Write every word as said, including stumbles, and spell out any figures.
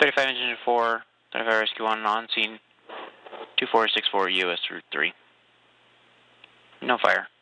thirty-five Engine four, thirty-five Rescue one on scene, two four six four U S Route three. No fire.